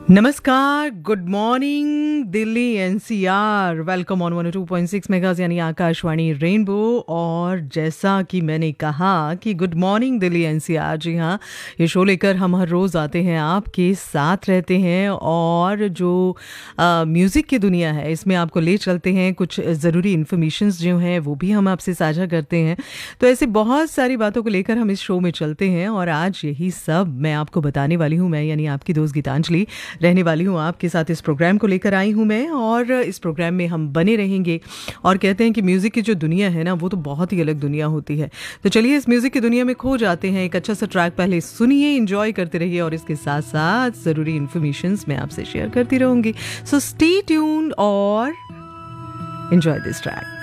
नमस्कार, good morning Delhi NCR. Welcome on 102.6 मेगाज यानी Akashvani rainbow. और जैसा कि मैंने कहा कि गुड मॉर्निंग दिल्ली एनसीआर, जी हाँ, ये शो लेकर हम हर रोज़ आते हैं, आपके साथ रहते हैं और जो म्यूज़िक की दुनिया है इसमें आपको ले चलते हैं। कुछ ज़रूरी इन्फॉर्मेशंस जो हैं वो भी हम आपसे साझा करते हैं। तो ऐसे बहुत सारी बातों को लेकर हम इस शो में चलते हैं और आज यही सब मैं आपको बताने वाली हूँ। मैं यानी आपकी दोस्त गीतांजलि रहने वाली हूँ आपके साथ। इस प्रोग्राम को लेकर आई हूँ मैं और इस प्रोग्राम में हम बने रहेंगे। और कहते हैं कि म्यूज़िक की जो दुनिया है ना, वो तो बहुत ही अलग दुनिया होती है। तो चलिए इस म्यूज़िक की दुनिया में खो जाते हैं। एक अच्छा सा ट्रैक पहले सुनिए, एंजॉय करते रहिए और इसके साथ साथ ज़रूरी इन्फॉर्मेशंस मैं आपसे शेयर करती रहूँगी। सो स्टे ट्यून्ड और एंजॉय दिस ट्रैक।